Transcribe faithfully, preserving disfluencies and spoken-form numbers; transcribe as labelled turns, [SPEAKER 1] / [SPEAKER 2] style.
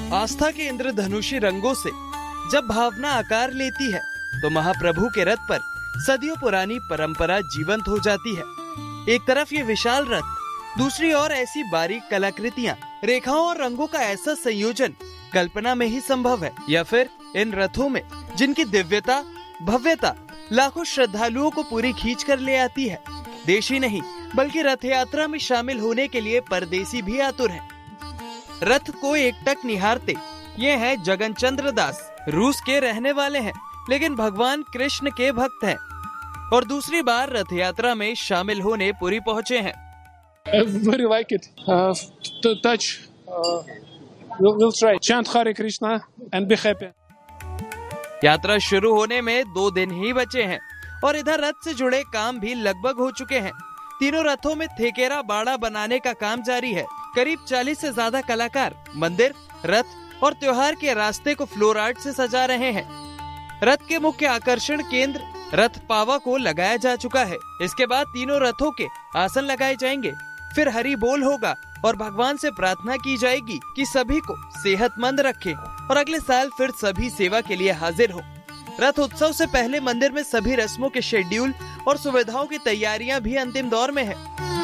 [SPEAKER 1] आस्था के इंद्रधनुषी रंगों से जब भावना आकार लेती है तो महाप्रभु के रथ पर सदियों पुरानी परंपरा जीवंत हो जाती है। एक तरफ ये विशाल रथ, दूसरी ओर ऐसी बारीक कलाकृतियां, रेखाओं और रंगों का ऐसा संयोजन कल्पना में ही संभव है, या फिर इन रथों में जिनकी दिव्यता, भव्यता लाखों श्रद्धालुओं को पूरी खींच कर ले आती है। देशी नहीं बल्कि रथ यात्रा में शामिल होने के लिए परदेसी भी आतुर हैं। रथ को एकटक निहारते ये हैं जगनचंद्र दास, रूस के रहने वाले हैं लेकिन भगवान कृष्ण के भक्त हैं और दूसरी बार रथ यात्रा में शामिल होने पुरी पहुँचे हैं।
[SPEAKER 2] I very like it. Uh, to touch. Uh, we'll, we'll try. Chant Hare Krishna and be happy.
[SPEAKER 1] यात्रा शुरू होने में दो दिन ही बचे हैं और इधर रथ से जुड़े काम भी लगभग हो चुके हैं। तीनों रथों में थेकेरा बाड़ा बनाने का काम जारी है। करीब चालीस से ज्यादा कलाकार मंदिर, रथ और त्योहार के रास्ते को फ्लोर आर्ट से सजा रहे हैं। रथ के मुख्य आकर्षण केंद्र रथ पावा को लगाया जा चुका है। इसके बाद तीनों रथों के आसन लगाए जाएंगे, फिर हरि बोल होगा और भगवान से प्रार्थना की जाएगी कि सभी को सेहतमंद रखे और अगले साल फिर सभी सेवा के लिए हाजिर हो। रथ उत्सव से पहले मंदिर में सभी रस्मों के शेड्यूल और सुविधाओं की तैयारियां भी अंतिम दौर में है।